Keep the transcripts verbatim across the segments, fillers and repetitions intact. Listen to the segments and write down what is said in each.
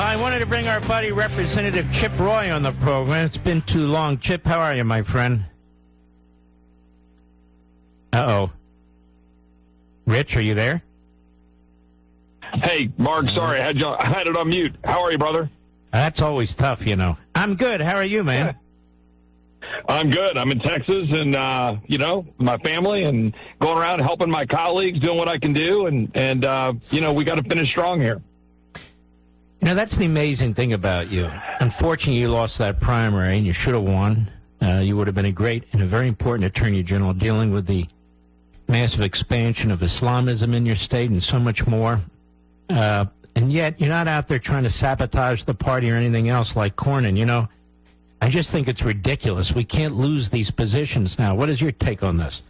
I wanted to bring our buddy Representative Chip Roy on the program. It's been too long. Chip, how are you, my friend? Uh-oh. Rich, are you there? Hey, Mark, sorry, I had, you, I had it on mute. How are you, brother? That's always tough, you know. I'm good. How are you, man? I'm good. I'm in Texas and, uh, you know, my family and going around helping my colleagues, doing what I can do. And, and uh, you know, we got to finish strong here. You know, that's the amazing thing about you. Unfortunately, you lost that primary and you should have won. Uh, you would have been a great and a very important attorney general dealing with the massive expansion of Islamism in your state and so much more. Uh, and yet, you're not out there trying to sabotage the party or anything else like Cornyn. You know, I just think it's ridiculous. We can't lose these positions now. What is your take on this?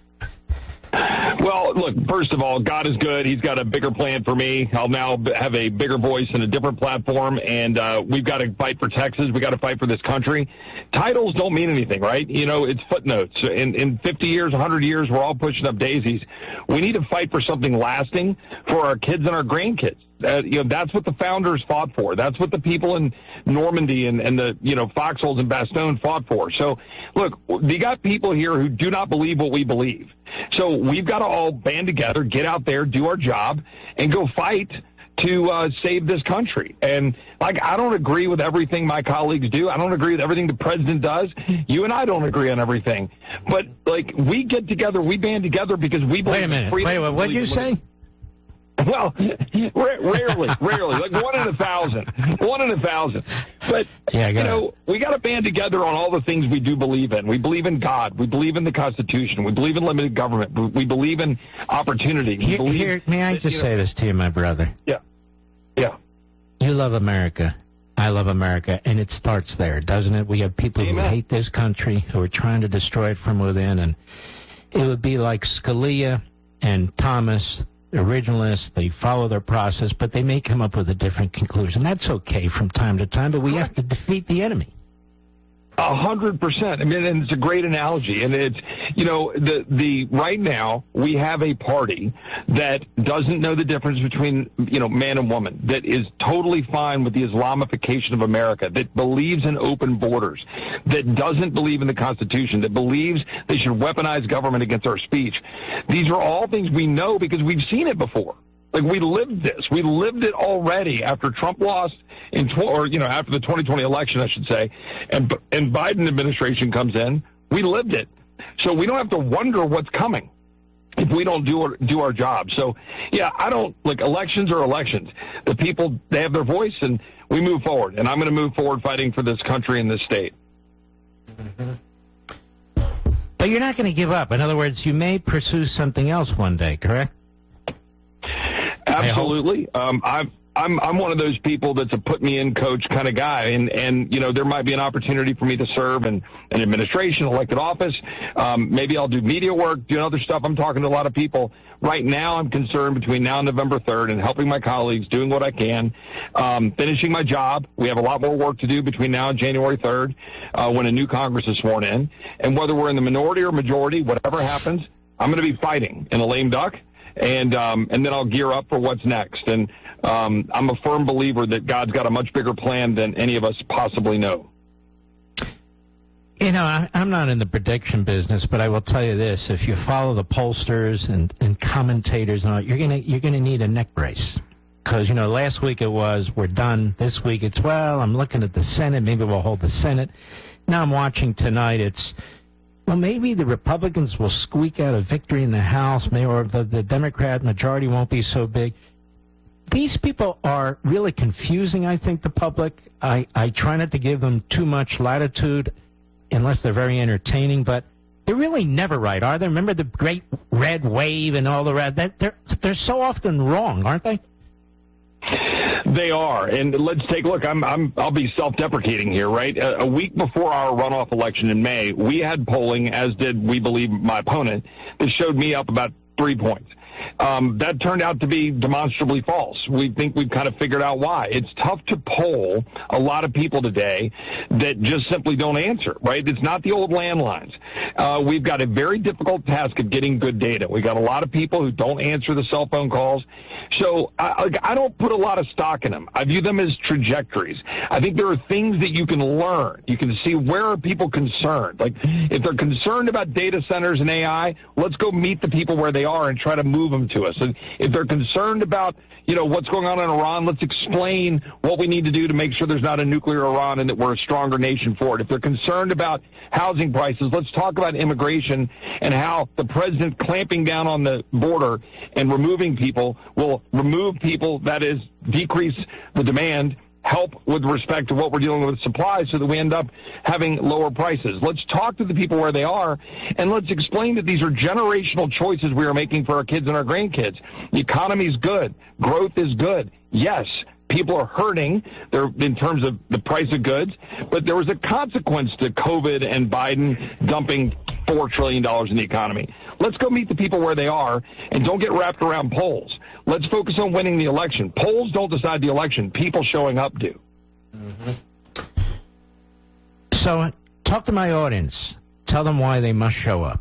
Well, look, first of all, God is good. He's got a bigger plan for me. I'll now have a bigger voice and a different platform, and uh, we've got to fight for Texas. We've got to fight for this country. Titles don't mean anything, right? You know, it's footnotes. In, in fifty years, one hundred years, we're all pushing up daisies. We need to fight for something lasting for our kids and our grandkids. Uh, you know, that's what the founders fought for. That's what the people in Normandy and, and the, you know, foxholes and Bastogne fought for. So, look, you got people here who do not believe what we believe. So we've got to all band together, get out there, do our job, and go fight to uh, save this country. And, like, I don't agree with everything my colleagues do. I don't agree with everything the president does. You and I don't agree on everything. But, like, we get together, we band together because we believe Wait a minute. in freedom. Wait, what did you say? Well, rarely, rarely, like one in a thousand, one in a thousand. But, yeah, you know, we got to band together on all the things we do believe in. We believe in God. We believe in the Constitution. We believe in limited government. We, we believe in opportunity. We Here, believe, here, may I just you say know, this to you, my brother? Yeah. Yeah. You love America. I love America. And it starts there, doesn't it? We have people Amen. who hate this country, who are trying to destroy it from within. And it would be like Scalia and Thomas, originalists. They follow their process, but they may come up with a different conclusion. That's okay from time to time, but we have to defeat the enemy. A hundred percent. I mean, and it's a great analogy. And it's, you know, the, the, right now we have a party that doesn't know the difference between, you know, man and woman, that is totally fine with the Islamification of America, that believes in open borders, that doesn't believe in the Constitution, that believes they should weaponize government against our speech. These are all things we know because we've seen it before. Like, we lived this. We lived it already after Trump lost in, tw- or, you know, after the twenty twenty election, I should say, and, and Biden administration comes in. We lived it. So we don't have to wonder what's coming if we don't do our, do our job. So, yeah, I don't, like, elections are elections. The people, they have their voice, and we move forward. And I'm going to move forward fighting for this country and this state. Mm-hmm. But you're not going to give up. In other words, you may pursue something else one day, correct? Absolutely. Um, I'm I'm I'm one of those people that's a put me in coach kind of guy, and and you know, there might be an opportunity for me to serve in an administration, elected office. Um, maybe I'll do media work, do other stuff. I'm talking to a lot of people right now. I'm concerned between now and November third, and helping my colleagues, doing what I can, um, finishing my job. We have a lot more work to do between now and January third, uh, when a new Congress is sworn in, and whether we're in the minority or majority, whatever happens, I'm going to be fighting in a lame duck. And um, and then I'll gear up for what's next. And um, I'm a firm believer that God's got a much bigger plan than any of us possibly know. You know, I, I'm not in the prediction business, but I will tell you this: if you follow the pollsters and, and commentators, and all, you're gonna you're gonna need a neck brace. Because, you know, last week it was, we're done. This week it's, well, I'm looking at the Senate. Maybe we'll hold the Senate. Now I'm watching tonight. It's, well, maybe the Republicans will squeak out a victory in the House, maybe, or the, the Democrat majority won't be so big. These people are really confusing, I think, the public. I, I try not to give them too much latitude unless they're very entertaining, but they're really never right, are they? Remember the great red wave and all the red? They're, they're, they're so often wrong, aren't they? They are, and let's take a look. I'm, I'm, I'll be self-deprecating here, right? A, a week before our runoff election in May, we had polling, as did, we believe, my opponent, that showed me up about three points. Um, that turned out to be demonstrably false. We think we've kind of figured out why. It's tough to poll a lot of people today that just simply don't answer, right? It's not the old landlines. Uh, we've got a very difficult task of getting good data. We've got a lot of people who don't answer the cell phone calls. So I, like, I don't put a lot of stock in them. I view them as trajectories. I think there are things that you can learn. You can see where are people concerned. Like if they're concerned about data centers and A I, let's go meet the people where they are and try to move them to us. And if they're concerned about, you know, what's going on in Iran, let's explain what we need to do to make sure there's not a nuclear Iran and that we're a stronger nation for it. If they're concerned about housing prices, let's talk about immigration and how the president clamping down on the border and removing people will remove people, that is, decrease the demand, help with respect to what we're dealing with supply so that we end up having lower prices. Let's talk to the people where they are, and let's explain that these are generational choices we are making for our kids and our grandkids. The economy is good. Growth is good. Yes, people are hurting there in terms of the price of goods, but there was a consequence to COVID and Biden dumping four trillion dollars in the economy. Let's go meet the people where they are, and don't get wrapped around polls. Let's focus on winning the election. Polls don't decide the election. People showing up do. Mm-hmm. So talk to my audience. Tell them why they must show up.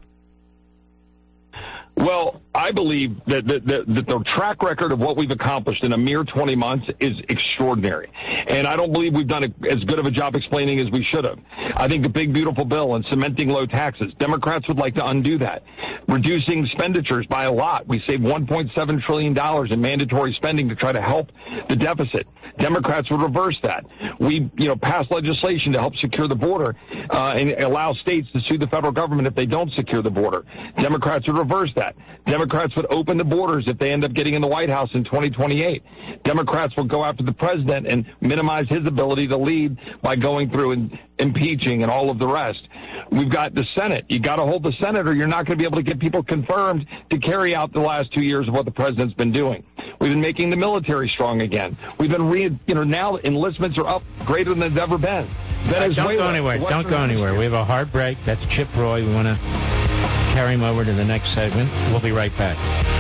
Well, I believe that the, that, that the track record of what we've accomplished in a mere twenty months is extraordinary. And I don't believe we've done a, as good of a job explaining as we should have. I think the big, beautiful bill and cementing low taxes, Democrats would like to undo that. Reducing expenditures by a lot. We saved one point seven trillion dollars in mandatory spending to try to help the deficit. Democrats would reverse that. We, you know, passed legislation to help secure the border uh, and allow states to sue the federal government if they don't secure the border. Democrats would reverse that. Democrats would open the borders if they end up getting in the White House in twenty twenty-eight. Democrats will go after the president and minimize his ability to lead by going through and impeaching and all of the rest. We've got the Senate. You got to hold the Senate or you're not going to be able to get people confirmed to carry out the last two years of what the president's been doing. We've been making the military strong again. We've been, re, you know, now enlistments are up greater than they've ever been. Venezuela, don't go anywhere. Don't go anywhere. We have a hard break. That's Chip Roy. We want to carry him over to the next segment. We'll be right back.